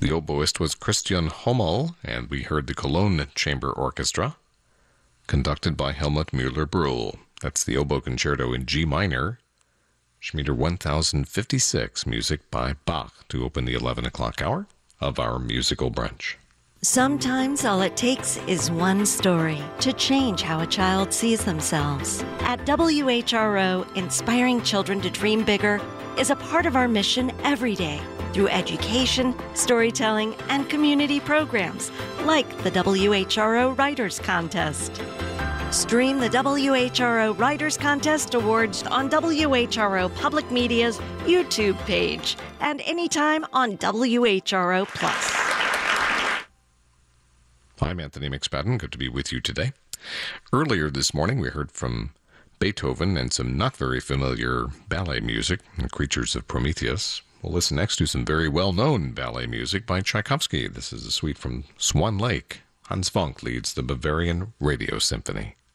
The oboist was Christian Hommel, and we heard the Cologne Chamber Orchestra, conducted by Helmut Müller-Brühl. That's the Oboe Concerto in G minor, Schmieder 1056, music by Bach, to open the 11 o'clock hour of our musical brunch. Sometimes all it takes is one story to change how a child sees themselves. At WHRO, inspiring children to dream bigger is a part of our mission every day through education, storytelling, and community programs like the WHRO Writers Contest. Stream the WHRO Writers Contest Awards on WHRO Public Media's YouTube page and anytime on WHRO Plus. I'm Anthony McSpadden. Good to be with you today. Earlier this morning, we heard from Beethoven and some not very familiar ballet music, The Creatures of Prometheus. We'll listen next to some very well-known ballet music by Tchaikovsky. This is a suite from Swan Lake. Hans Funk leads the Bavarian Radio Symphony.